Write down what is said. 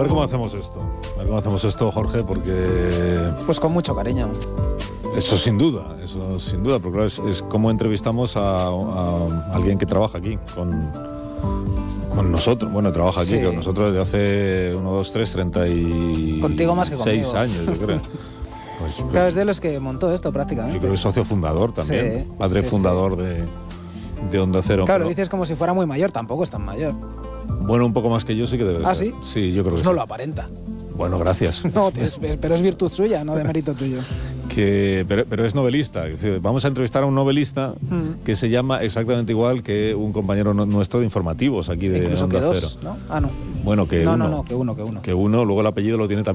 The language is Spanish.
ver cómo hacemos esto. A ver cómo hacemos esto, Jorge, porque... Pues con mucho cariño. Eso sin duda, porque claro, es como entrevistamos a alguien que trabaja aquí, con nosotros. Bueno, trabaja aquí con nosotros desde hace 1, 2, 3, 36 Contigo más que conmigo. años, yo creo. Pues, claro, es de los que montó esto prácticamente. Yo creo que es socio fundador también, padre fundador de Onda Cero. Claro, pero, dices como si fuera muy mayor, tampoco es tan mayor. Bueno, un poco más que yo sí que debe ser. ¿Ah, sí? Sí, yo creo pues que no sí. lo aparenta. Bueno, gracias. No, pero es virtud suya, no de mérito tuyo. Pero es novelista. Es decir, vamos a entrevistar a un novelista que se llama exactamente igual que un compañero nuestro de informativos aquí de Incluso Onda que Cero. dos, ¿no? Ah, no. Bueno, que no, uno. no, que uno. Que uno, luego el apellido lo tiene también.